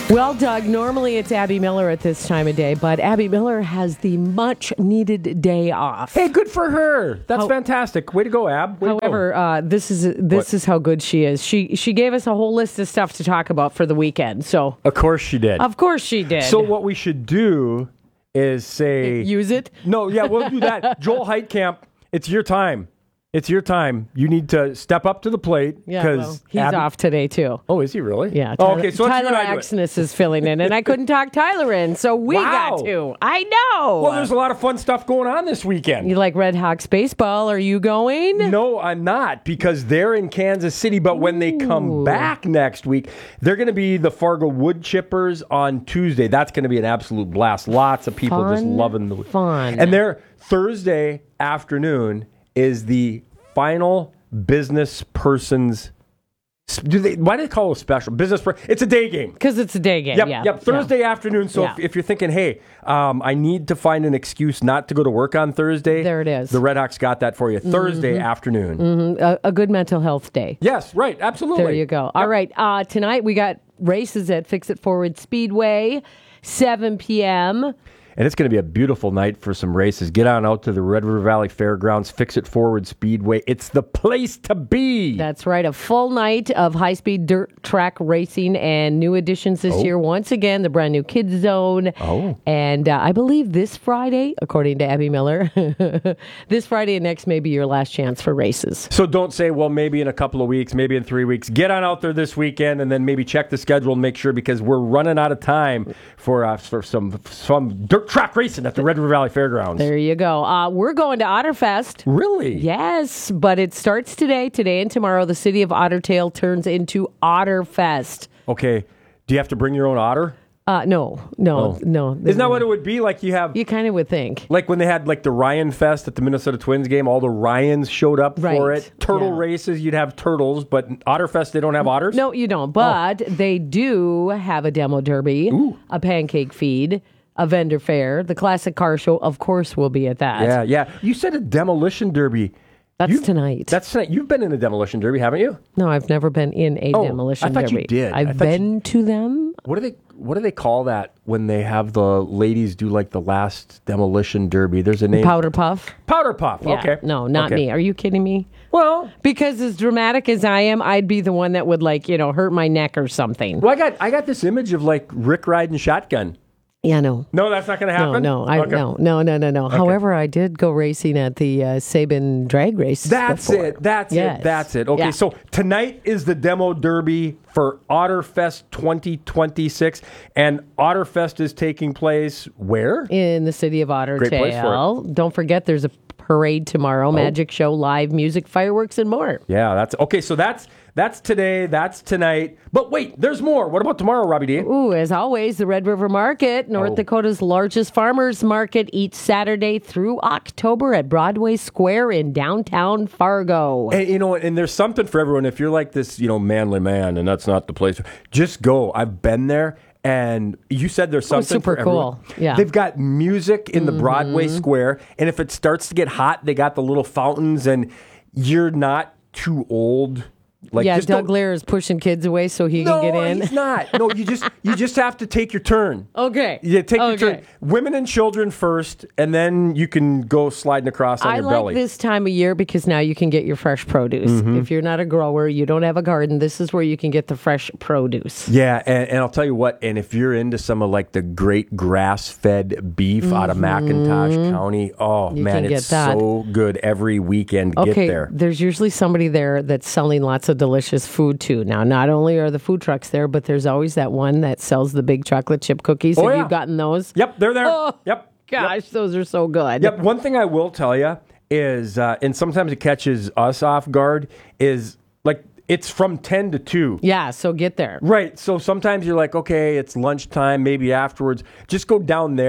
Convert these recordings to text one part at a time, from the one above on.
Well, Doug, normally it's Abby Miller at this time of day, but Abby Miller has the much-needed day off. Hey, good for her. That's fantastic. Way to go, Ab. Way to However, this is how good she is. She gave us a whole list of stuff to talk about for the weekend. So Of course she did. of course she did. So what we should do is say... Use it? No, yeah, we'll do that. Joel Heitkamp, it's your time. It's your time. You need to step up to the plate. Yeah, well, he's off today, too. Oh, is he really? Yeah. Oh, okay, so Tyler Axness is filling in, and I couldn't talk Tyler in, so we got to. I know. Well, there's a lot of fun stuff going on this weekend. You like Red Hawks baseball? Are you going? No, I'm not, because they're in Kansas City, but when they come back next week, they're going to be the Fargo Wood Chippers on Tuesday. That's going to be an absolute blast. Lots of people just loving the fun. And their Thursday afternoon is the final business person's. Why do they call it a special business? It's a day game. Because it's a day game. Yep. Thursday afternoon. So if you're thinking, hey, I need to find an excuse not to go to work on Thursday, there it is. The Red Hawks got that for you. Thursday afternoon. Mm-hmm. A good mental health day. Yes, right. Absolutely. There you go. All right. Tonight we got races at Fix It Forward Speedway, 7 p.m. And it's going to be a beautiful night for some races. Get on out to the Red River Valley Fairgrounds, Fix It Forward Speedway. It's the place to be. That's right. A full night of high-speed dirt track racing and new additions this year. Once again, the brand new Kids Zone. Oh. And I believe this Friday, according to Abby Miller, this Friday and next may be your last chance for races. So don't say, well, maybe in a couple of weeks, maybe in 3 weeks. Get on out there this weekend and then maybe check the schedule and make sure, because we're running out of time for some dirt track racing at the Red River Valley Fairgrounds. There you go. We're going to Otterfest. Really? Yes, but it starts today and tomorrow. The city of Ottertail turns into Otterfest. Okay. Do you have to bring your own otter? No. Isn't that what it would be? Like you kind of would think. Like when they had like the Ryan Fest at the Minnesota Twins game, all the Ryans showed up for it. Turtle races, you'd have turtles, but Otterfest, they don't have otters? No, you don't. But they do have a demo derby, a pancake feed, a vendor fair. The classic car show, of course, will be at that. Yeah. You said a demolition derby. That's tonight. That's tonight. You've been in a demolition derby, haven't you? No, I've never been in a demolition derby. I thought you did. I've been to them. What do they call that when they have the ladies do like the last demolition derby? There's a name. Powder puff. Powder puff. Yeah. Okay. No, not me. Are you kidding me? Well, because as dramatic as I am, I'd be the one that would hurt my neck or something. Well, I got this image of like Rick riding shotgun. Yeah, no. No, that's not going to happen? No. Okay. However, I did go racing at the Sabin drag race. That's it. Okay, so tonight is the demo derby for Otterfest 2026, and Otterfest is taking place where? In the city of Ottertail. Great place for it. Don't forget, there's a parade tomorrow, magic show, live music, fireworks, and more. Yeah, that's okay. So that's today, that's tonight. But wait, there's more. What about tomorrow, Robbie D? Ooh, as always, the Red River Market, North Dakota's largest farmers market, each Saturday through October at Broadway Square in downtown Fargo. And and there's something for everyone. If you're like this, manly man, and that's not the place, just go. I've been there. And you said there's something super for cool. Everyone. Yeah. They've got music in the Broadway Square. And if it starts to get hot, they got the little fountains, and you're not too old. Doug Lear is pushing kids away so he can get in. No, he's not. No, you just have to take your turn. Okay. Yeah, take your turn. Women and children first, and then you can go sliding across on your belly. I like this time of year because now you can get your fresh produce. If you're not a grower, you don't have a garden, this is where you can get the fresh produce. Yeah, and I'll tell you what, and if you're into some of like the great grass-fed beef out of McIntosh County, it's so good every weekend. Get there. There's usually somebody there that's selling lots of delicious food too. Now, not only are the food trucks there, but there's always that one that sells the big chocolate chip cookies. Have you gotten those? Yep, they're there. Yep. Gosh, those are so good. Yep. One thing I will tell you is, and sometimes it catches us off guard, is like it's from 10 to 2. Yeah, so get there. Right. So sometimes you're like, okay, it's lunchtime, maybe afterwards. Just go down there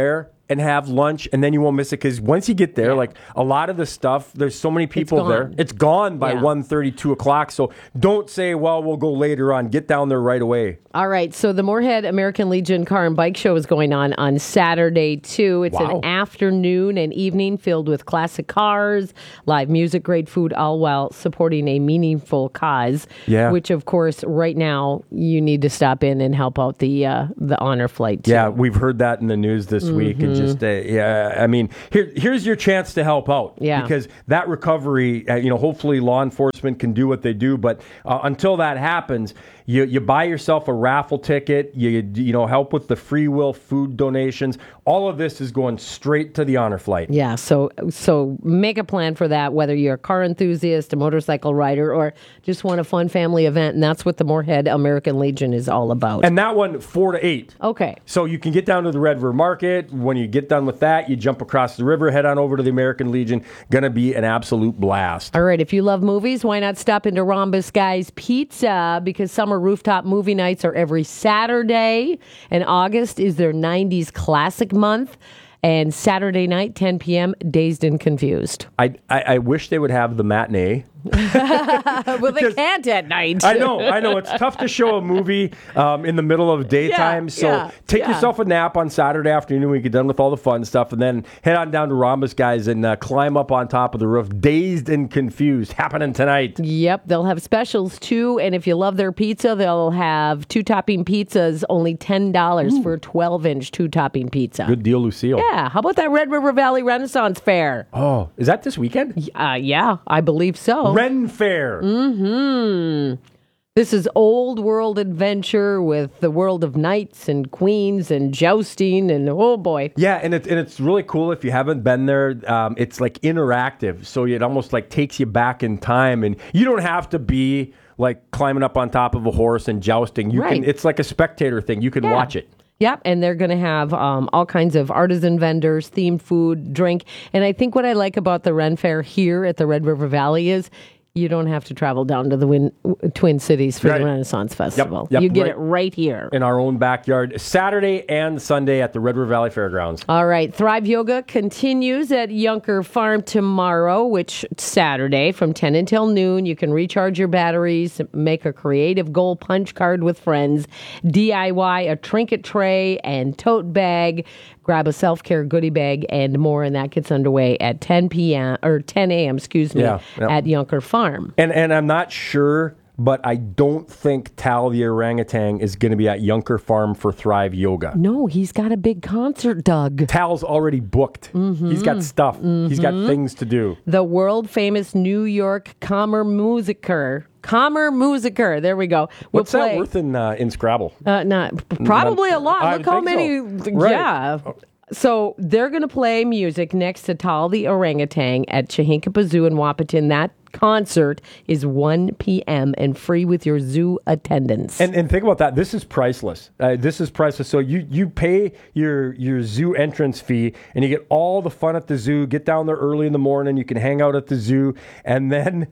and have lunch, and then you won't miss it, because once you get there, like a lot of the stuff, there's so many people there. It's gone by 1:30, 2 o'clock. So don't say, well, we'll go later on. Get down there right away. All right. So the Moorhead American Legion Car and Bike Show is going on Saturday, too. It's an afternoon and evening filled with classic cars, live music, great food, all while supporting a meaningful cause. Yeah. Which, of course, right now, you need to stop in and help out the honor flight, too. Yeah, we've heard that in the news this week. And just, I mean, here's your chance to help out. Yeah. Because that recovery, hopefully law enforcement can do what they do. But until that happens, you buy yourself a raffle ticket, you help with the free will food donations. All of this is going straight to the honor flight. Yeah, so make a plan for that, whether you're a car enthusiast, a motorcycle rider, or just want a fun family event. And that's what the Moorhead American Legion is all about. And that one, 4 to 8. Okay. So you can get down to the Red River Market. When you get done with that, you jump across the river, head on over to the American Legion. Going to be an absolute blast. All right, if you love movies, why not stop into Rhombus Guys Pizza, because summer rooftop movie nights are every Saturday, and August is their 90s classic month. And Saturday night, 10 p.m., Dazed and Confused. I wish they would have the matinee. Well, they can't at night. I know. It's tough to show a movie in the middle of daytime. Take yourself a nap on Saturday afternoon when you get done with all the fun stuff, and then head on down to Rhombus Guys and climb up on top of the roof. Dazed and Confused, happening tonight. Yep, they'll have specials too. And if you love their pizza, they'll have 2-topping pizzas, only $10 for a 12-inch 2-topping pizza. Good deal, Lucille. Yeah, how about that Red River Valley Renaissance Fair? Oh, is that this weekend? Yeah, I believe so. Ren Fair. Mm-hmm. This is old world adventure with the world of knights and queens and jousting and oh boy. Yeah, and it's really cool if you haven't been there. It's like interactive, so it almost like takes you back in time, and you don't have to be like climbing up on top of a horse and jousting. You can. It's like a spectator thing. You can watch it. Yep, and they're going to have all kinds of artisan vendors, themed food, drink. And I think what I like about the Ren Fair here at the Red River Valley is you don't have to travel down to the Twin Cities for the Renaissance Festival. Yep, you get it right here. In our own backyard, Saturday and Sunday at the Red River Valley Fairgrounds. All right. Thrive Yoga continues at Yunker Farm tomorrow, which Saturday from 10 until noon. You can recharge your batteries, make a creative goal punch card with friends, DIY a trinket tray and tote bag, grab a self-care goodie bag and more, and that gets underway at 10 a.m. at Yunker Farm. And I'm not sure, but I don't think Tal the orangutan is going to be at Yunker Farm for Thrive Yoga. No, he's got a big concert, Doug. Tal's already booked. Mm-hmm. He's got stuff. Mm-hmm. He's got things to do. The world-famous New York Kammermusiker. There we go. What's that worth in Scrabble? Probably a lot. Look how many. So. Right. Yeah. So they're going to play music next to Tal the orangutan at Chihinkapa Zoo in Wahpeton. That concert is 1 p.m. and free with your zoo attendance. And think about that. This is priceless. So you pay your zoo entrance fee and you get all the fun at the zoo. Get down there early in the morning. You can hang out at the zoo. And then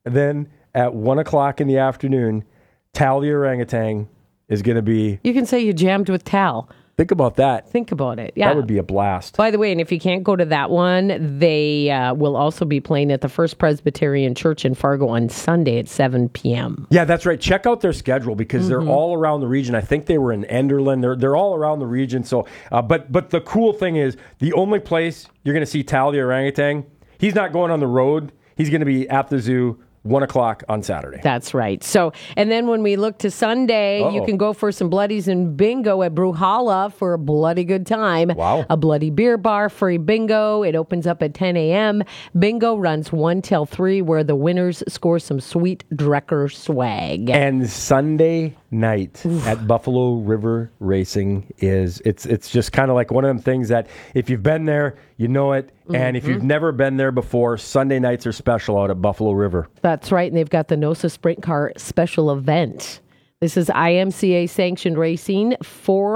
at 1 o'clock in the afternoon, Tal the orangutan is going to be... You can say you jammed with Tal. Think about that. Think about it. Yeah. That would be a blast. By the way, and if you can't go to that one, they will also be playing at the First Presbyterian Church in Fargo on Sunday at 7 p.m. Yeah, that's right. Check out their schedule because they're all around the region. I think they were in Enderlin. They're all around the region. So, but the cool thing is the only place you're going to see Tal the orangutan, he's not going on the road. He's going to be at the zoo 1 o'clock on Saturday. That's right. So, and then when we look to Sunday, you can go for some bloodies and bingo at Bruhala for a bloody good time. Wow. A bloody beer bar, free bingo. It opens up at 10 a.m. Bingo runs 1 till 3, where the winners score some sweet Drecker swag. And Sunday night at Buffalo River Racing it's just kind of like one of them things that if you've been there, you know it. And if you've never been there before, Sunday nights are special out at Buffalo River. That's right. And they've got the NOSA Sprint Car special event. This is IMCA sanctioned racing. Is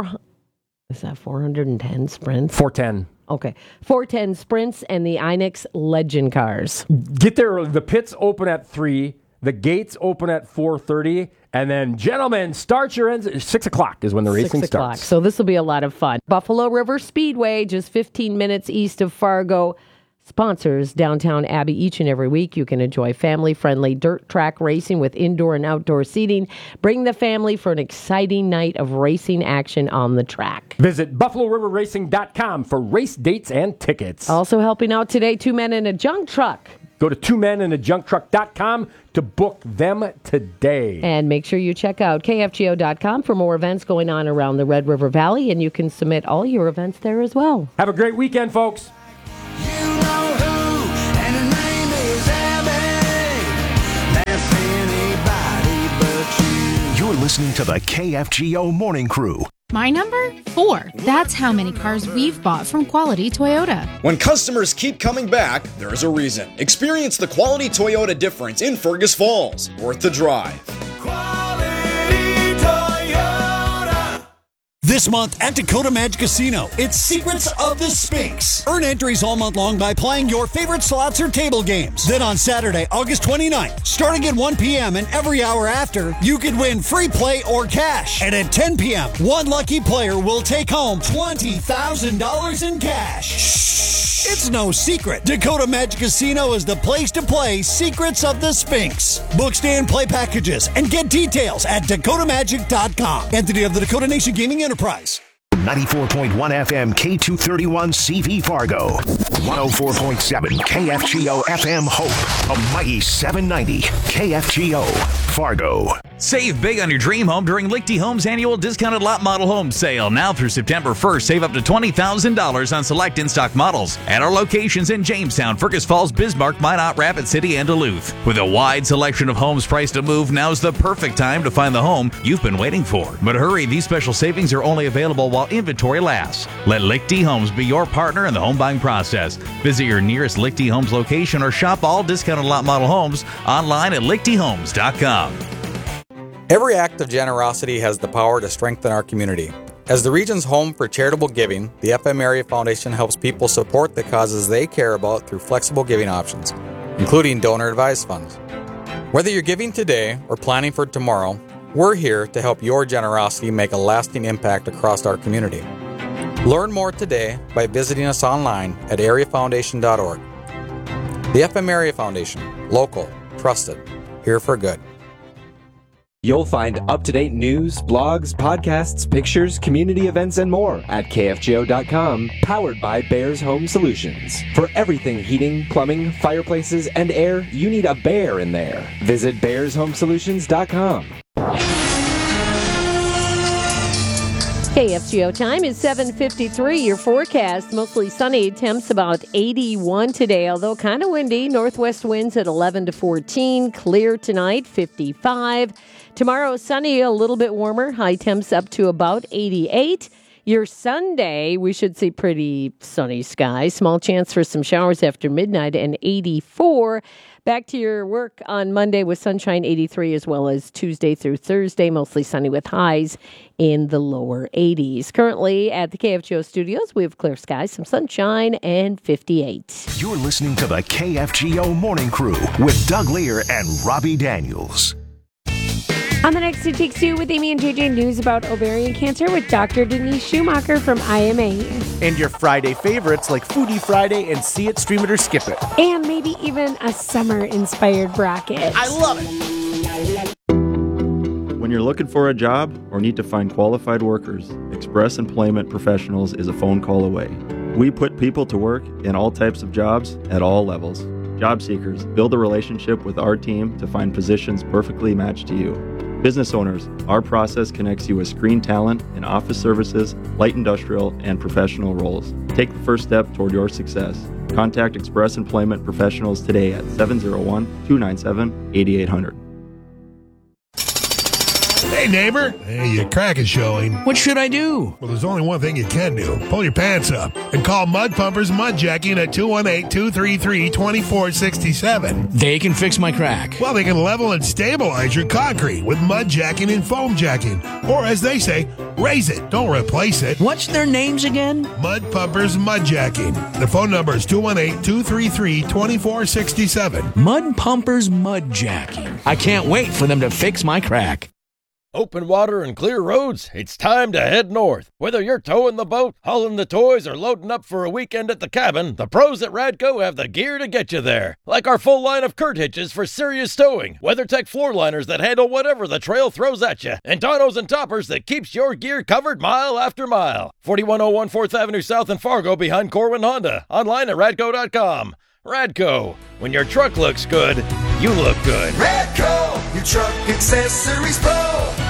that 410 sprints? 410. Okay. 410 sprints and the Inex Legend cars. Get there early. The pits open at 3. The gates open at 4:30, and then, gentlemen, start your engines. 6 o'clock is when the racing starts. So this will be a lot of fun. Buffalo River Speedway, just 15 minutes east of Fargo, sponsors Downtown Abbey each and every week. You can enjoy family-friendly dirt track racing with indoor and outdoor seating. Bring the family for an exciting night of racing action on the track. Visit BuffaloRiverRacing.com for race dates and tickets. Also helping out today, 2 Men in a Junk Truck. Go to 2meninAjunkTruck.com to book them today. And make sure you check out KFGO.com for more events going on around the Red River Valley, and you can submit all your events there as well. Have a great weekend, folks. You're listening to the KFGO Morning Crew. My number? 4. That's how many cars we've bought from Quality Toyota. When customers keep coming back, there's a reason. Experience the Quality Toyota difference in Fergus Falls. Worth the drive. This month at Dakota Magic Casino, it's Secrets of the Sphinx. Earn entries all month long by playing your favorite slots or table games. Then on Saturday, August 29th, starting at 1 p.m. and every hour after, you could win free play or cash. And at 10 p.m., one lucky player will take home $20,000 in cash. Shh, it's no secret. Dakota Magic Casino is the place to play Secrets of the Sphinx. Book stay and play packages and get details at DakotaMagic.com. Entity of the Dakota Nation Gaming Enterprise. 94.1 FM K231 CV Fargo. 104.7 KFGO FM Hope. A mighty 790 KFGO Fargo. Save big on your dream home during Lichty Homes' annual discounted lot model home sale. Now through September 1st, save up to $20,000 on select in-stock models at our locations in Jamestown, Fergus Falls, Bismarck, Minot, Rapid City, and Duluth. With a wide selection of homes priced to move, now's the perfect time to find the home you've been waiting for. But hurry, these special savings are only available while inventory lasts. Let Lichty Homes be your partner in the home buying process. Visit your nearest Lichty Homes location or shop all discounted lot model homes online at lichtyhomes.com. Every act of generosity has the power to strengthen our community. As the region's home for charitable giving, the FM Area Foundation helps people support the causes they care about through flexible giving options, including donor-advised funds. Whether you're giving today or planning for tomorrow, we're here to help your generosity make a lasting impact across our community. Learn more today by visiting us online at areafoundation.org. The FM Area Foundation, local, trusted, here for good. You'll find up-to-date news, blogs, podcasts, pictures, community events, and more at KFGO.com, powered by Bears Home Solutions. For everything heating, plumbing, fireplaces, and air, you need a bear in there. Visit BearsHomeSolutions.com. KFGO time is 7:53. Your forecast, mostly sunny, temps about 81 today, although kind of windy. Northwest winds at 11 to 14. Clear tonight, 55. Tomorrow, sunny, a little bit warmer. High temps up to about 88. Your Sunday, we should see pretty sunny skies. Small chance for some showers after midnight and 84. Back to your work on Monday with sunshine, 83, as well as Tuesday through Thursday, mostly sunny with highs in the lower 80s. Currently at the KFGO studios, we have clear skies, some sunshine, and 58. You're listening to the KFGO Morning Crew with Doug Lear and Robbie Daniels. On the next, it takes you with Amy and JJ news about ovarian cancer with Dr. Denise Schumacher from IMA. And your Friday favorites like Foodie Friday and See It, Stream It, or Skip It. And maybe even a summer-inspired bracket. I love it! When you're looking for a job or need to find qualified workers, Express Employment Professionals is a phone call away. We put people to work in all types of jobs at all levels. Job seekers, build a relationship with our team to find positions perfectly matched to you. Business owners, our process connects you with screen talent in office services, light industrial, and professional roles. Take the first step toward your success. Contact Express Employment Professionals today at 701-297-8800. Hey, neighbor. Hey, your crack is showing. What should I do? Well, there's only one thing you can do. Pull your pants up and call Mud Pumpers Mudjacking at 218-233-2467. They can fix my crack. Well, they can level and stabilize your concrete with mudjacking and foam jacking. Or, as they say, raise it, don't replace it. What's their names again? Mud Pumpers Mudjacking. The phone number is 218-233-2467. Mud Pumpers Mudjacking. I can't wait for them to fix my crack. Open water and clear roads, it's time to head north. Whether you're towing the boat, hauling the toys, or loading up for a weekend at the cabin, the pros at Radco have the gear to get you there. Like our full line of Kurt hitches for serious towing, WeatherTech floor liners that handle whatever the trail throws at you, and tonneaus and toppers that keeps your gear covered mile after mile. 4101 4th Avenue South in Fargo behind Corwin Honda. Online at radco.com. Radco, when your truck looks good, you look good. Radco, your truck accessories pro.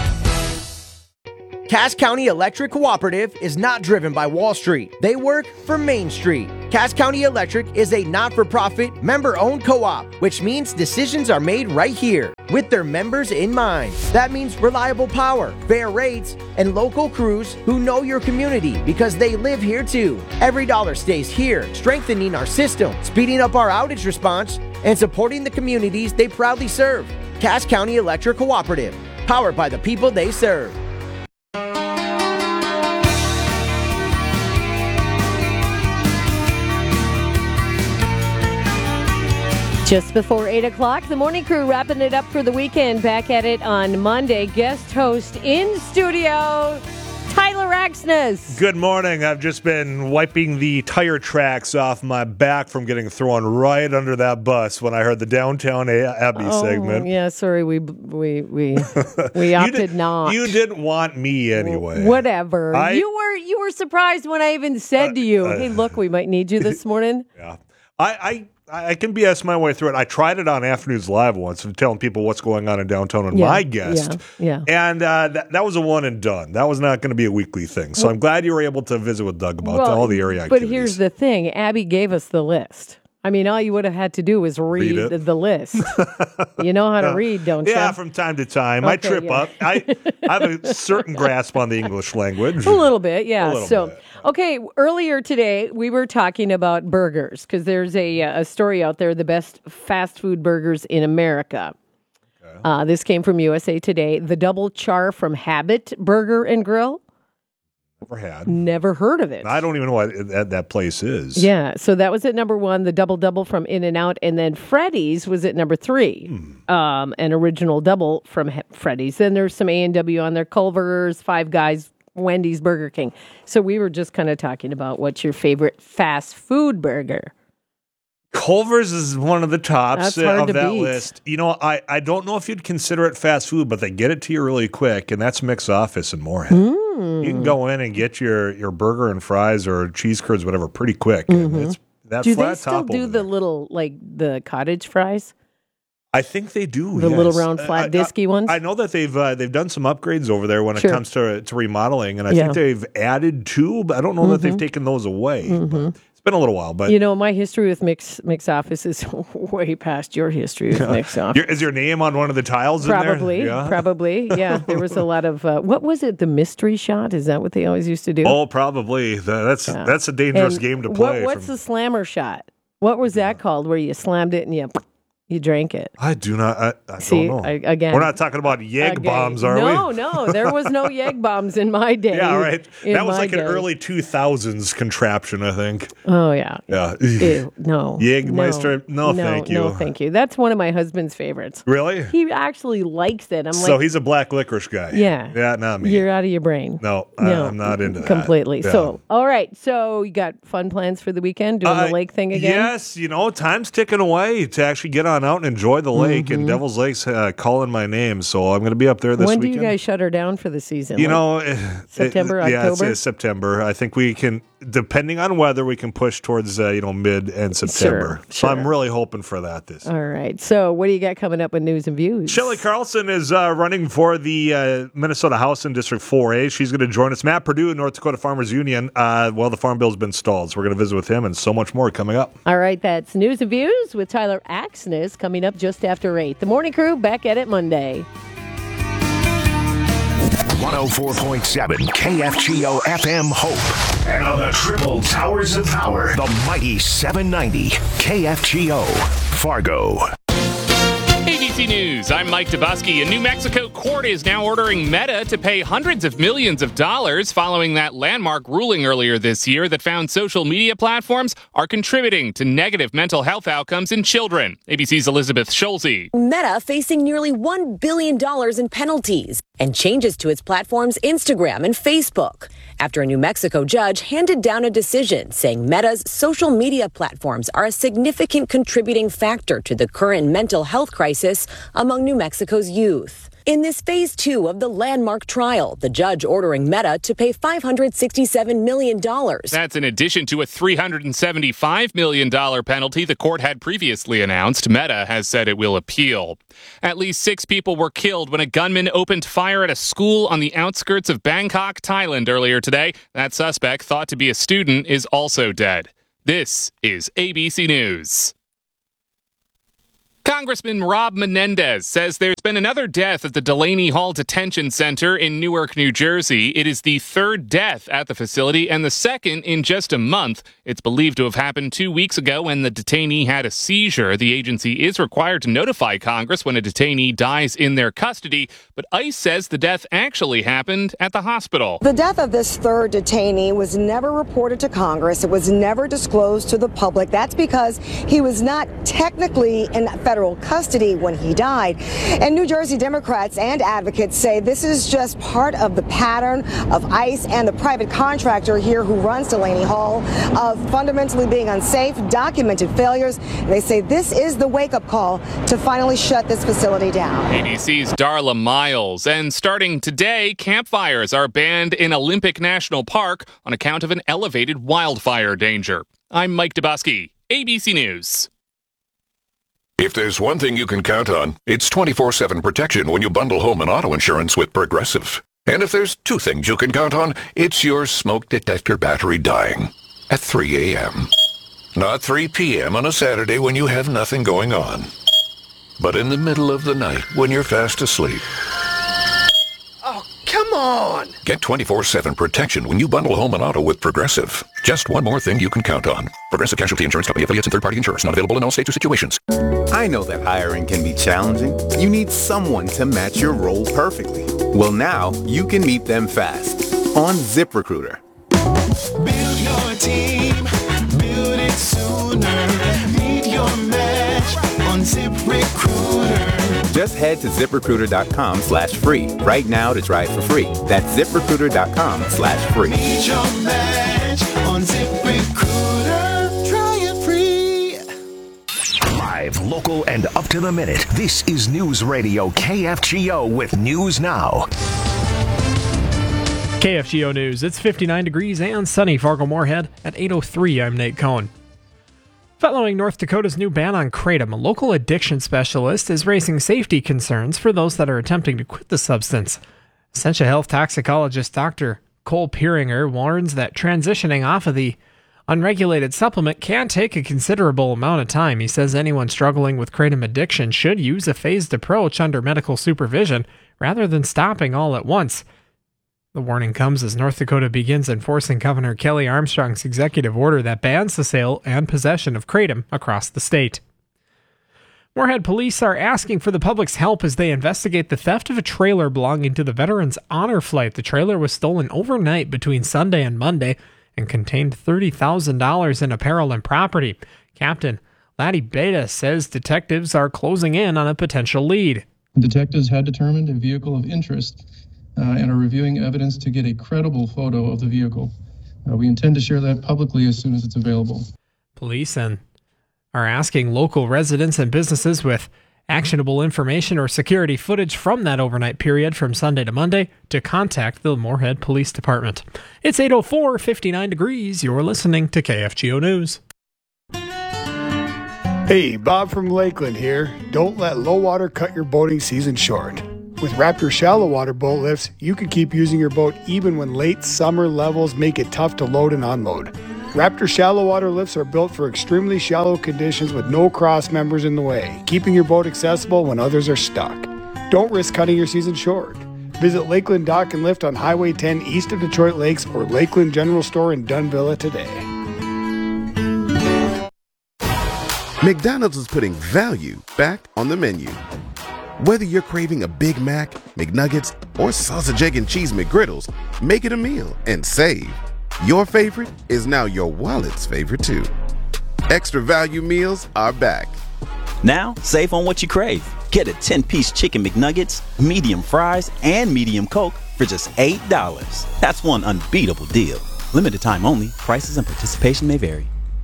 Cass County Electric Cooperative is not driven by Wall Street. They work for Main Street. Cass County Electric is a not-for-profit, member-owned co-op, which means decisions are made right here with their members in mind. That means reliable power, fair rates, and local crews who know your community because they live here too. Every dollar stays here, strengthening our system, speeding up our outage response, and supporting the communities they proudly serve. Cass County Electric Cooperative, powered by the people they serve. Just before 8 o'clock, the morning crew wrapping it up for the weekend. Back at it on Monday. Guest host in studio, Tyler Axness. Good morning. I've just been wiping the tire tracks off my back from getting thrown right under that bus when I heard the Downtown Abbey segment. Yeah, sorry, we opted not. You didn't want me anyway. Whatever. You were surprised when I even said to you, "Hey, look, we might need you this morning." Yeah, I can BS my way through it. I tried it on Afternoons Live once, telling people what's going on in downtown and my guest. Yeah. And that was a one and done. That was not going to be a weekly thing. So I'm glad you were able to visit with Doug about all the area activities. But here's the thing. Abby gave us the list. I mean, all you would have had to do was read the list. You know how to read, don't you? Yeah, from time to time. I trip up. I have a certain grasp on the English language. A little bit, yeah. Okay, earlier today, we were talking about burgers because there's a story out there, the best fast food burgers in America. Okay. This came from USA Today. The Double Char from Habit Burger and Grill. Never heard of it. I don't even know what that place is. Yeah, so that was at number 1. The Double Double from In-N-Out, and then Freddy's was at number 3. An original double from Freddy's. Then there's some A&W on there, Culver's, Five Guys, Wendy's, Burger King. So we were just kind of talking about what's your favorite fast food burger. Culver's is one of the tops of that beat. list. You know, I don't know if you'd consider it fast food, but they get it to you really quick, and that's Mick's Office in Moorhead. You can go in and get your burger and fries or cheese curds, whatever, pretty quick. And it's that do flat they still top do the little, like the cottage fries? I think they do. The little round, flat, disky ones? I know that they've done some upgrades over there when it comes to remodeling, and I think they've added 2, but I don't know that they've taken those away. It's been a little while, but you know, my history with Mick's Office is way past your history with Mick's Office. Is your name on one of the tiles Probably, in there? probably. Yeah, there was a lot of what was it? The mystery shot? Is that what they always used to do? Oh, probably. That's a dangerous game to play. What's the slammer shot? What was that called? Where you slammed it and you drank it. I do not. I See, don't know. Again, we're not talking about Yeg bombs, are we? No, there was no Yeg bombs in my day. Yeah, right. That was like an early 2000s contraption, I think. Oh yeah. Yeah. Ew, no. Jägermeister. No, thank you. No, thank you. That's one of my husband's favorites. Really? He actually likes it. So he's a black licorice guy. Yeah. Yeah, not me. You're out of your brain. No, I'm not into that. Completely. Yeah. So, all right. So you got fun plans for the weekend? Doing the lake thing again? Yes. Time's ticking away to actually get on out and enjoy the lake, and Devil's Lake's calling my name, so I'm going to be up there this weekend. When do you guys shut her down for the season? September, October? Yeah, it's September. I think we can, depending on weather, we can push towards mid and September. Sure. So I'm really hoping for that this year. All right. So what do you got coming up with news and views? Shelley Carlson is running for the Minnesota House in District 4A. She's going to join us. Matt Perdue, North Dakota Farmers Union. The Farm Bill's been stalled, so we're going to visit with him and so much more coming up. All right. That's news and views with Tyler Axness coming up just after 8. The Morning Crew back at it Monday. 104.7 KFGO FM Hope. And on the triple towers of power, the mighty 790 KFGO Fargo. ABC News, I'm Mike Dubusky. A New Mexico court is now ordering Meta to pay hundreds of millions of dollars following that landmark ruling earlier this year that found social media platforms are contributing to negative mental health outcomes in children. ABC's Elizabeth Schulze. Meta facing nearly $1 billion in penalties and changes to its platforms Instagram and Facebook after a New Mexico judge handed down a decision saying Meta's social media platforms are a significant contributing factor to the current mental health crisis among New Mexico's youth. In this phase 2 of the landmark trial, the judge ordering Meta to pay $567 million. That's in addition to a $375 million penalty the court had previously announced. Meta has said it will appeal. At least 6 people were killed when a gunman opened fire at a school on the outskirts of Bangkok, Thailand earlier today. That suspect, thought to be a student, is also dead. This is ABC News. Congressman Rob Menendez says there's been another death at the Delaney Hall Detention Center in Newark, New Jersey. It is the third death at the facility and the second in just a month. It's believed to have happened 2 weeks ago when the detainee had a seizure. The agency is required to notify Congress when a detainee dies in their custody, but ICE says the death actually happened at the hospital. The death of this third detainee was never reported to Congress. It was never disclosed to the public. That's because he was not technically in federal custody when he died. And New Jersey Democrats and advocates say this is just part of the pattern of ICE and the private contractor here who runs Delaney Hall of fundamentally being unsafe, documented failures. And they say this is the wake-up call to finally shut this facility down. ABC's Darla Miles. And starting today, campfires are banned in Olympic National Park on account of an elevated wildfire danger. I'm Mike Dubusky, ABC News. If there's one thing you can count on, it's 24/7 protection when you bundle home and auto insurance with Progressive. And if there's two things you can count on, it's your smoke detector battery dying at 3 a.m. Not 3 p.m. on a Saturday when you have nothing going on, but in the middle of the night when you're fast asleep. Oh, come on! Get 24/7 protection when you bundle home and auto with Progressive. Just one more thing you can count on. Progressive Casualty Insurance Company, affiliates and third-party insurers. Not available in all states or situations. I know that hiring can be challenging. You need someone to match your role perfectly. Well, now you can meet them fast on ZipRecruiter. Build your team, build it sooner. Meet your match on ZipRecruiter. Just head to ZipRecruiter.com/free right now to try it for free. That's ZipRecruiter.com/free. Meet your match on ZipRecruiter. Try it free. Live, local, and up to the minute. This is News Radio KFGO with News Now. KFGO News. It's 59 degrees and sunny. Fargo-Moorhead at 8:03. I'm Nate Cohn. Following North Dakota's new ban on kratom, a local addiction specialist is raising safety concerns for those that are attempting to quit the substance. Essentia Health toxicologist Dr. Cole Pieringer warns that transitioning off of the unregulated supplement can take a considerable amount of time. He says anyone struggling with kratom addiction should use a phased approach under medical supervision rather than stopping all at once. The warning comes as North Dakota begins enforcing Governor Kelly Armstrong's executive order that bans the sale and possession of kratom across the state. Moorhead police are asking for the public's help as they investigate the theft of a trailer belonging to the Veterans Honor Flight. The trailer was stolen overnight between Sunday and Monday and contained $30,000 in apparel and property. Captain Laddie Beta says detectives are closing in on a potential lead. Detectives had determined a vehicle of interest and are reviewing evidence to get a credible photo of the vehicle. We intend to share that publicly as soon as it's available. Police are asking local residents and businesses with actionable information or security footage from that overnight period from Sunday to Monday to contact the Moorhead Police Department. It's 8:04, 59 degrees. You're listening to KFGO News. Hey, Bob from Lakeland here. Don't let low water cut your boating season short. With Raptor shallow water boat lifts, you can keep using your boat even when late summer levels make it tough to load and unload. Raptor shallow water lifts are built for extremely shallow conditions with no cross members in the way, keeping your boat accessible when others are stuck. Don't risk cutting your season short. Visit Lakeland Dock and Lift on Highway 10 east of Detroit Lakes or Lakeland General Store in Dunvilla today. McDonald's is putting value back on the menu. Whether you're craving a Big Mac, McNuggets, or sausage, egg, and cheese McGriddles, make it a meal and save. Your favorite is now your wallet's favorite too. Extra value meals are back. Now, save on what you crave. Get a 10-piece chicken McNuggets, medium fries, and medium Coke for just $8. That's one unbeatable deal. Limited time only. Prices and participation may vary.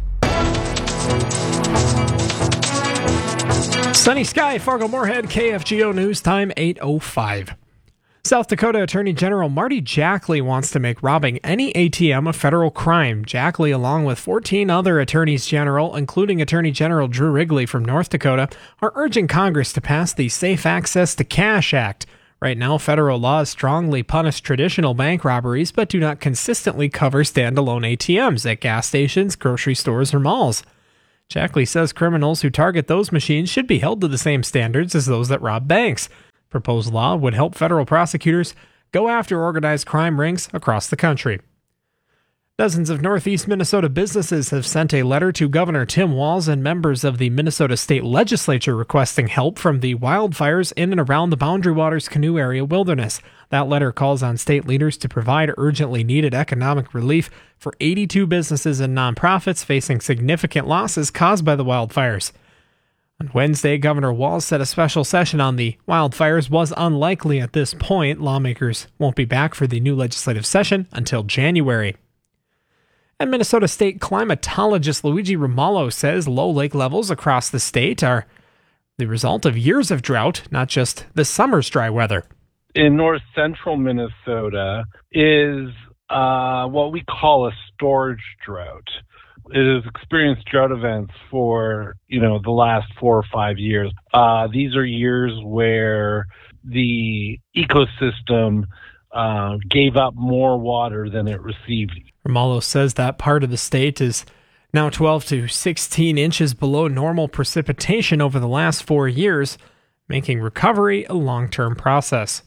Sunny sky, Fargo-Moorhead, KFGO News Time 8:05. South Dakota Attorney General Marty Jackley wants to make robbing any ATM a federal crime. Jackley, along with 14 other attorneys general, including Attorney General Drew Wrigley from North Dakota, are urging Congress to pass the Safe Access to Cash Act. Right now, federal laws strongly punish traditional bank robberies, but do not consistently cover standalone ATMs at gas stations, grocery stores, or malls. Jackley says criminals who target those machines should be held to the same standards as those that rob banks. Proposed law would help federal prosecutors go after organized crime rings across the country. Dozens of Northeast Minnesota businesses have sent a letter to Governor Tim Walz and members of the Minnesota State Legislature requesting help from the wildfires in and around the Boundary Waters Canoe Area wilderness. That letter calls on state leaders to provide urgently needed economic relief for 82 businesses and nonprofits facing significant losses caused by the wildfires. On Wednesday, Governor Walz said a special session on the wildfires was unlikely at this point. Lawmakers won't be back for the new legislative session until January. And Minnesota State climatologist Luigi Romalo says low lake levels across the state are the result of years of drought, not just this summer's dry weather. In north central Minnesota is what we call a storage drought. It has experienced drought events for, the last 4 or 5 years. These are years where the ecosystem gave up more water than it received. Romalo says that part of the state is now 12 to 16 inches below normal precipitation over the last 4 years, making recovery a long-term process.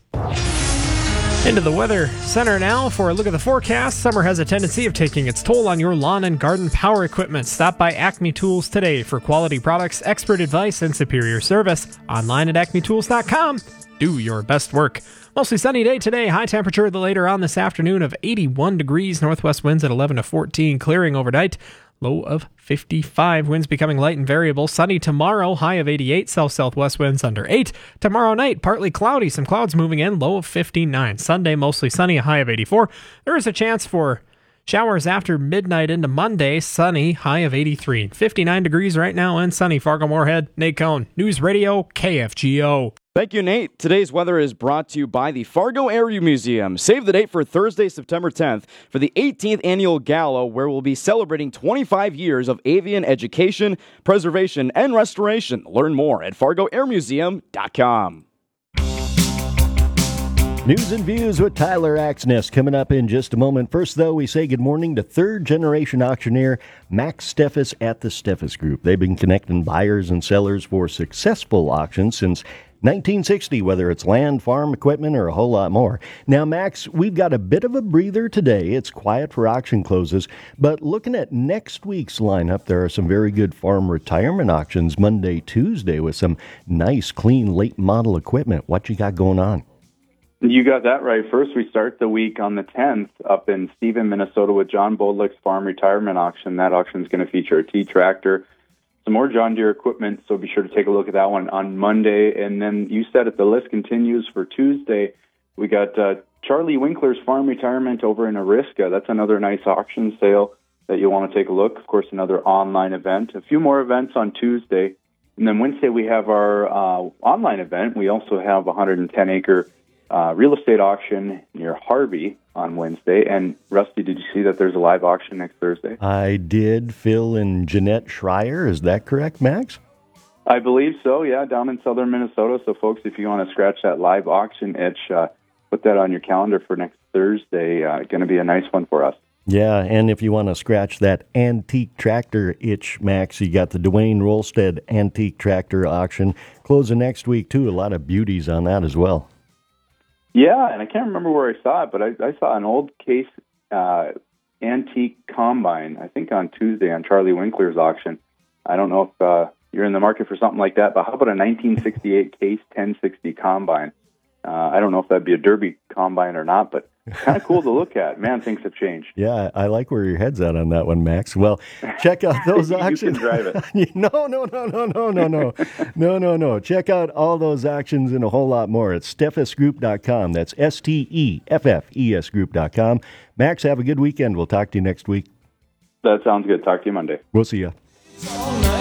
Into the Weather Center now for a look at the forecast. Summer has a tendency of taking its toll on your lawn and garden power equipment. Stop by Acme Tools today for quality products, expert advice, and superior service. Online at acmetools.com. Do your best work. Mostly sunny day today. High temperature later on this afternoon of 81 degrees. Northwest winds at 11 to 14. Clearing overnight. Low of 55. Winds becoming light and variable. Sunny tomorrow. High of 88. South-southwest winds under 8. Tomorrow night, partly cloudy. Some clouds moving in. Low of 59. Sunday, mostly sunny. A high of 84. There is a chance for showers after midnight into Monday. Sunny. High of 83. 59 degrees right now and sunny. Fargo-Moorhead. Nate Cohn. News Radio KFGO. Thank you, Nate. Today's weather is brought to you by the Fargo Area Museum. Save the date for Thursday, September 10th for the 18th annual gala, where we'll be celebrating 25 years of avian education, preservation, and restoration. Learn more at fargoairmuseum.com. News and Views with Tyler Axness coming up in just a moment. First, though, we say good morning to third-generation auctioneer Max Steffes at the Steffes Group. They've been connecting buyers and sellers for successful auctions since 1960, whether it's land, farm, equipment, or a whole lot more. Now, Max, we've got a bit of a breather today. It's quiet for auction closes, but looking at next week's lineup, there are some very good farm retirement auctions Monday, Tuesday with some nice, clean, late model equipment. What you got going on? You got that right. First, we start the week on the 10th up in Stephen, Minnesota with John Bodlick's Farm Retirement Auction. That auction is going to feature a T-Tractor, some more John Deere equipment, so be sure to take a look at that one on Monday. And then you said it, the list continues for Tuesday. We got Charlie Winkler's Farm Retirement over in Ariska. That's another nice auction sale that you want to take a look. Of course, another online event. A few more events on Tuesday. And then Wednesday we have our online event. We also have a 110-acre real estate auction near Harvey on Wednesday. And Rusty, did you see that there's a live auction next Thursday? I did. Phil and Jeanette Schreier. Is that correct, Max? I believe so, yeah, down in southern Minnesota. So, folks, if you want to scratch that live auction itch, put that on your calendar for next Thursday. Going to be a nice one for us. Yeah, and if you want to scratch that antique tractor itch, Max, you got the Dwayne Rolstead antique tractor auction closing next week, too. A lot of beauties on that as well. Yeah, and I can't remember where I saw it, but I saw an old Case antique combine, I think on Tuesday on Charlie Winkler's auction. I don't know if you're in the market for something like that, but how about a 1968 Case 1060 combine? I don't know if that'd be a Derby combine or not, but kind of cool to look at. Man, things have changed. Yeah, I like where your head's at on that one, Max. Well, check out those auctions. You can drive it. No. Check out all those auctions and a whole lot more at steffesgroup.com. That's STEFFES group.com. Max, have a good weekend. We'll talk to you next week. That sounds good. Talk to you Monday. We'll see you.